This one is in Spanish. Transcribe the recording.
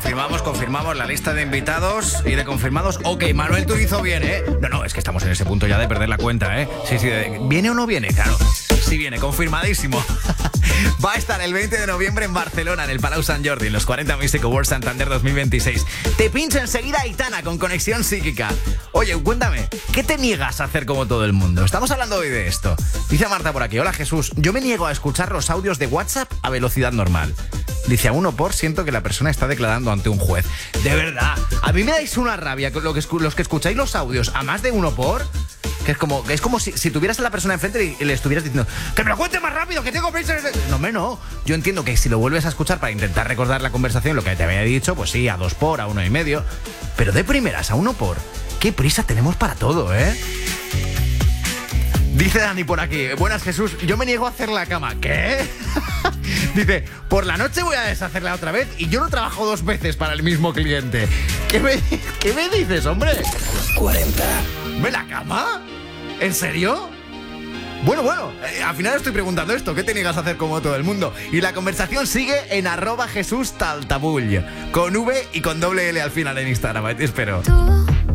confirmamos la lista de invitados y de confirmados. Ok, Manuel Turizo viene, ¿eh? No, es que estamos en ese punto ya de perder la cuenta, ¿eh? Sí, ¿viene o no viene? Claro, sí viene, confirmadísimo. Va a estar el 20 de noviembre en Barcelona, en el Palau Sant Jordi, en los 40 Music Awards Santander 2026. Te pincho enseguida Aitana con Conexión Psíquica. Oye, cuéntame, ¿qué te niegas a hacer como todo el mundo? Estamos hablando hoy de esto. Dice Marta por aquí: hola Jesús, yo me niego a escuchar los audios de WhatsApp a velocidad normal. Dice, a 1 por siento que la persona está declarando ante un juez. De verdad, a mí me dais una rabia los que escucháis los audios a más de 1 por... Que es como si tuvieras a la persona enfrente y le estuvieras diciendo ¡que me lo cuente más rápido, que tengo prisa! No, hombre, no. Yo entiendo que si lo vuelves a escuchar para intentar recordar la conversación, lo que te había dicho, pues sí, a 2 por, a 1,5. Pero de primeras, a 1 por. ¡Qué prisa tenemos para todo, eh! Dice Dani por aquí: buenas Jesús, yo me niego a hacer la cama. ¿Qué? Dice, por la noche voy a deshacerla otra vez y yo no trabajo 2 veces para el mismo cliente. ¿Qué me dices, hombre? 40. ¿Me la cama? ¿En serio? Bueno, al final estoy preguntando esto. ¿Qué te niegas a hacer como todo el mundo? Y la conversación sigue en @JesúsTaltabull, con V y con doble L al final en Instagram. Ahí te espero.